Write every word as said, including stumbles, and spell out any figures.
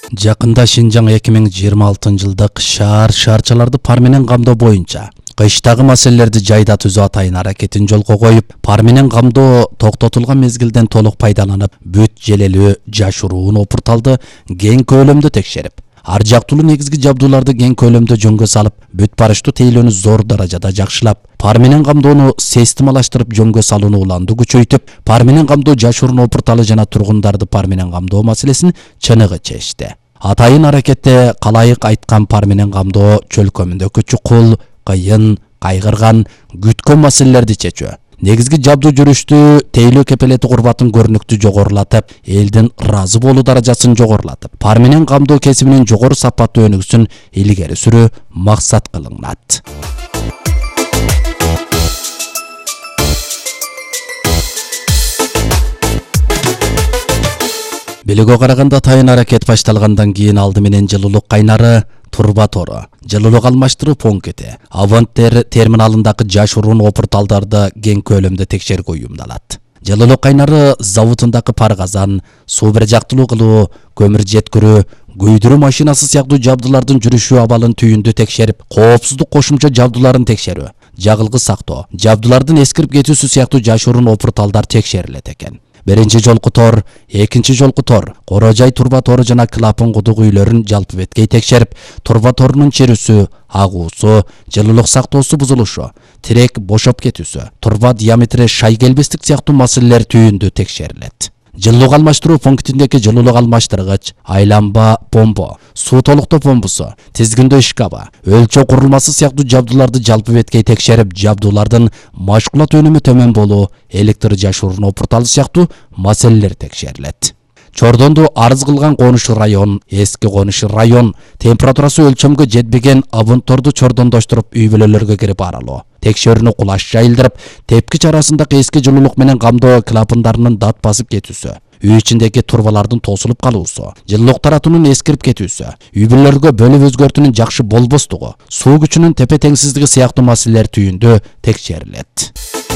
Жакында Шинжаң эки миң жыйырма алтынчы жылдык шаар шаарчаларды пар менен камдоо боюнча кыштагы маселелерди жайда түзүү атайын аракетин жолго коюп, пар менен камдоо токтотулган мезгилден толук пайдаланып, бүт желелүү жашыруун опурталды кең көлөмдө текшерип, ар жактуулуу негизги жабдууларды кең көлөмдө жөнгө салып, бүт барыштуу тейлөөнү зор даражада жакшылап, пар менен камдоону системалаштырып жөнгө салууну уланды күчөйтүп, пар менен камдоо жашыруун опурталы жана тургундарды пар менен камдоо маселесин чыныгы чечти. Атайын аракетте калайык айткан пар менен камдоо чөлкөмүндөгү чукул, кыйын, кайгырган, күткөн маселелерди чечүү. Негизги жабдуу жүрүштү тейлөө кепелети курбатын көрүнүктүү жогорулатып, элдин ыраазы болуу даражасын жогорулатып, пар менен камдоо кесибинин жогору сапаттуу өнүгүүсүн илгери сүрүү максат кылынат. Билүүгө караганда атайын аракет башталгандан кийин алды менен жылуулук кайнары Турба тору, жылуулук алмаштыруу пункти, Аванттер терминалындагы жашыруун опурталдарды кең көлөмдө текшергө уюмдалат. Жылуулук кайнары заводундагы пар казан, суу бир жактылуу кылуу, көмүр жеткирүү, күйдүрүү машинасы сыяктуу жабдуулардын жүрүшү абалын түйүндө текшерип, коопсуздук кошумча жабдууларын текшерүү, жагылгы сактоо, жабдуулардын эскирип кетүүсү сыяктуу жашыруун опурталдар текшерилет экен. Биринчи жолку тор, экинчи жолку тор, Коро жай турба тору жана клапан кудук үйлөрүн жалпы беткей текшерип, турба торунун чирүүсү, агуусу, жылуулук сактоосу бузулушу, тирек бошоп кетүүсү, турба диаметри шай келбестик сыяктуу маселелер түйүндө текшерилет. Жылуулук алмаштыруу пунктиндеги жылуулук алмаштыргыч, айланба помпо, суу толуктоо помпусу, тизгиндөө шкафы, өлчөө курулмасы сыяктуу жабдууларды жалпы беткей текшерип, жабдуулардын машкулат өнүмү төмөн болуу, электр жашыруун опурталы сыяктуу маселелер текшерилет. Чордонду арыз кылган конуш район, эски конуш район, температурасы өлчөмгө жетпеген абунтторду чордондоштуруп үй бүлөлөргө кирип аралоо. Текшерүүнү кулаш жайылдырып, тепкич арасындагы эски жылуулук менен камдоо клапандарынын дат басып кетүүсү, үй ичиндеги турбалардын тосулуп калуусу, жылуулук таратуунун эскирип кетүүсү, үй бүлөлөргө бөлүп өзгөртүүнүн жакшы болбостугу, суу күчүнүн тепе теңсиздиги сыяктуу маселелер түйүндө текшерилет.